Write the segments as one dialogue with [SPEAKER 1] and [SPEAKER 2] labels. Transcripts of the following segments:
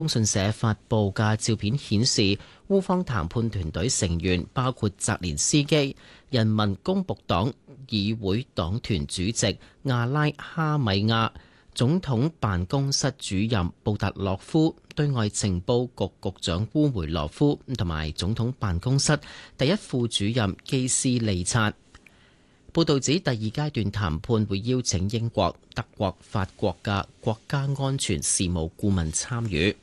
[SPEAKER 1] 通訊社發布嘅照片顯示，烏方談判團隊成員包括澤連斯基、人民公僕黨議會黨團主席阿拉哈米亞、總統辦公室主任布達洛夫、對外情報局局長烏梅羅夫同埋總統辦公室第一副主任基斯利察。報道指第二階段談判會邀請英國、德國、法國嘅國家安全事務顧問參與。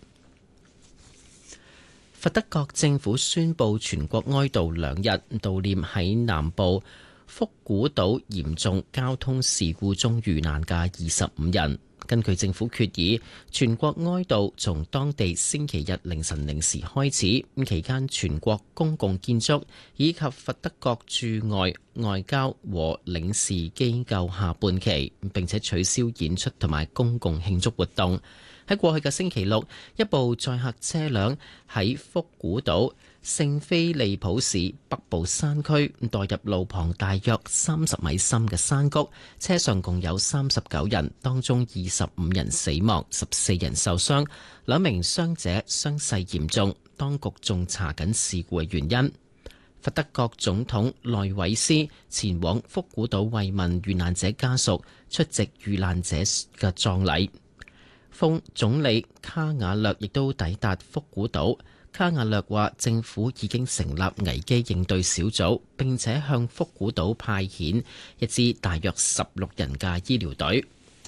[SPEAKER 1] 佛得角政府宣布全國哀悼2日，悼念喺南部福古島嚴重交通事故中遇難嘅25人。根據政府決議，全國哀悼從當地星期日凌晨0時開始，期間全國公共建築以及佛得角駐外外交和領事機構下半旗，並且取消演出同埋公共慶祝活動。喺過去嘅星期六，一部載客車輛喺福古島聖菲利普市北部山區墮入路旁大約30米深嘅山谷，車上共有39人，當中25人死亡，14人受傷，2名傷者傷勢嚴重，當局仲查緊事故嘅原因。佛得角總統內維斯前往福古島慰問遇難者家屬，出席遇難者嘅葬禮。副總理卡瓦略亦都抵達福古島。卡瓦略話政府已經成立危機應對小組，並且向福古島派遣一支大約16人嘅醫療隊。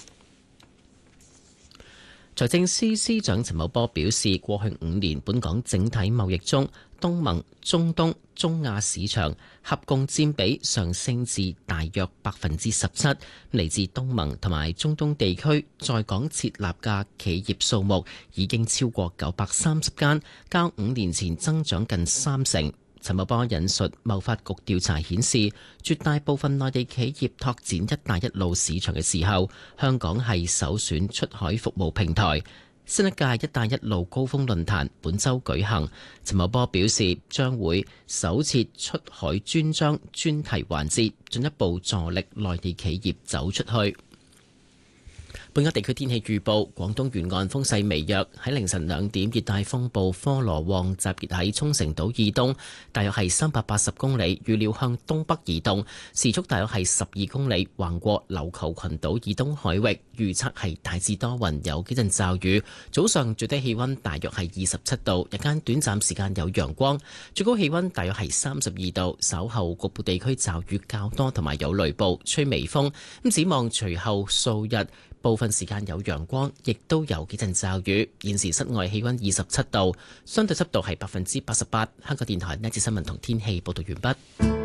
[SPEAKER 1] 財政司司長陳茂波表示，過去5年本港整體貿易中，東盟、中東、中亞市場合共佔比上升至大約17%，嚟自東盟同埋中東地區在港設立嘅企業數目已經超過930間，較5年前增長近30%。陳茂波引述貿發局調查顯示，絕大部分內地企業拓展一帶一路市場嘅時候，香港係首選出海服務平台。新一屆一帶一路高峰論壇本週舉行，陳茂波表示將會首設出海專章專題環節，進一步助力內地企業走出去。本港地區天氣預報，廣東沿岸風勢微弱，喺凌晨2點，熱帶風暴科羅旺集結喺沖繩島以東，大約係380公里，預料向東北移動，時速大約係12公里，橫過琉球群島以東海域。預測係大致多雲，有幾陣驟雨。早上最低氣溫大約係27度，日間短暫時間有陽光，最高氣溫大約係32度。稍後局部地區驟雨較多，同埋有雷暴，吹微風。咁展望隨後數日，部分時間有陽光，亦都有幾陣驟雨。現時室外氣溫27度，相對濕度係88%。香港電台呢節新聞同天氣報道完畢。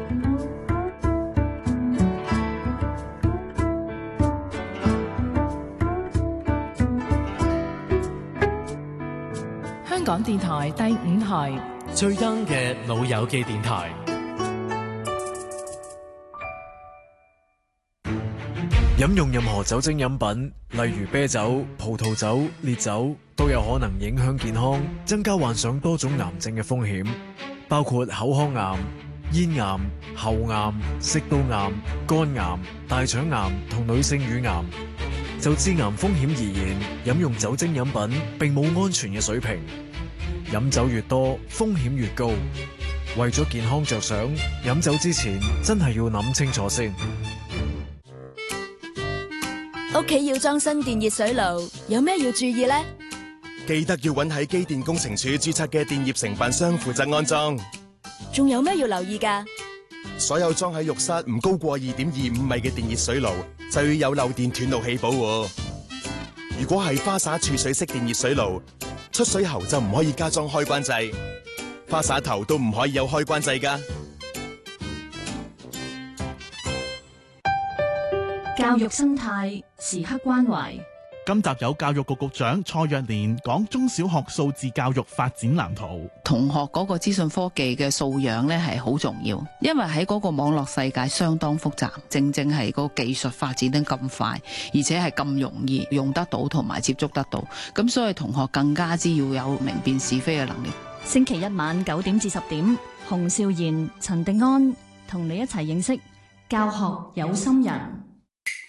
[SPEAKER 2] 香港電台第5台
[SPEAKER 3] 最 young 嘅老友記電台。飲用任何酒精飲品，例如啤酒、葡萄酒、烈酒，都有可能影響健康，增加患上多種癌症嘅風險，包括口腔癌、咽癌、喉癌、食道癌、肝癌、大腸癌同女性乳癌。就致癌風險而言，飲用酒精飲品並冇安全嘅水平，飲酒越多，風險越高。為咗健康着想，飲酒之前真係要諗清楚先。
[SPEAKER 4] 屋企要裝新電熱水爐，有咩要注意呢？
[SPEAKER 5] 記得要揾喺機電工程署註冊嘅電業承辦商負責安裝。
[SPEAKER 4] 仲有咩要留意㗎？
[SPEAKER 5] 所有裝喺浴室唔高過2.25米嘅電熱水爐，就要有漏電斷路器保護。如果係花灑儲水式電熱水爐，出水喉就唔可以加裝開關掣，花灑頭都唔可以有開關掣㗎。
[SPEAKER 6] 教育生態時刻關懷。
[SPEAKER 7] 今集有教育局局長蔡若蓮講中小學數字教育發展藍圖。
[SPEAKER 8] 同學嗰個資訊科技嘅素養咧係好重要，因為喺嗰個網絡世界相當複雜，正係個技術發展得咁快，而且係咁容易用得到同埋接觸得到，咁所以同學更加之要有明辨是非嘅能力。
[SPEAKER 6] 星期一晚9點至10點，洪少賢、陳定安同你一齊認識教學有心人。